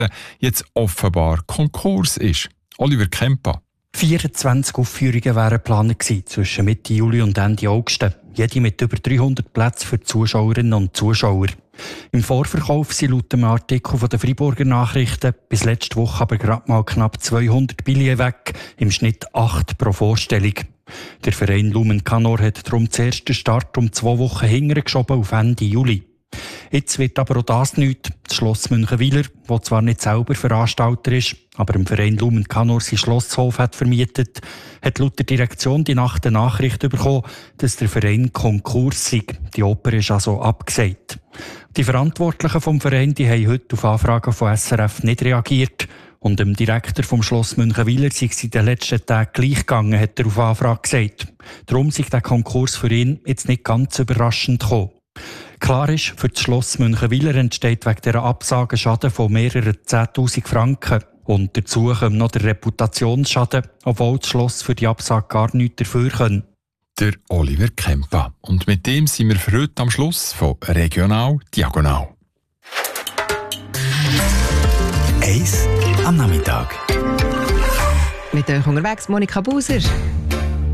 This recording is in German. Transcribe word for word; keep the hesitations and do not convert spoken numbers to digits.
jetzt offenbar Konkurs ist. Oliver Kempa. vierundzwanzig Aufführungen wären geplant gewesen, zwischen Mitte Juli und Ende August. Jede mit über dreihundert Plätzen für die Zuschauerinnen und Zuschauer. Im Vorverkauf sind laut dem Artikel von den Freiburger Nachrichten bis letzte Woche aber gerade mal knapp zweihundert Billionen weg, im Schnitt acht pro Vorstellung. Der Verein Lumen Canor hat darum zuerst den Start um zwei Wochen hinterher geschoben auf Ende Juli. Jetzt wird aber auch das nichts. Das Schloss Münchenwiler, das zwar nicht selber Veranstalter ist, aber im Verein Lumen Canor sein Schlosshof hat vermietet, hat laut der Direktion die Nacht eine Nachricht bekommen, dass der Verein Konkurs sei. Die Oper ist also abgesagt. Die Verantwortlichen vom Verein die haben heute auf Anfragen von S R F nicht reagiert. Und dem Direktor vom Schloss Münchenwiler sei es in den letzten Tagen gleich gegangen, hat er auf Anfrage gesagt. Darum sei der Konkurs für ihn jetzt nicht ganz überraschend gekommen. Klar ist, für das Schloss Münchenwiler entsteht wegen dieser Absage Schaden von mehreren zehntausend Franken. Und dazu kommt noch der Reputationsschaden, obwohl das Schloss für die Absage gar nichts dafür kann. Der Oliver Kempa. Und mit dem sind wir für heute am Schluss von Regional Diagonal. Eis am Nachmittag. Mit euch unterwegs Monika Buser.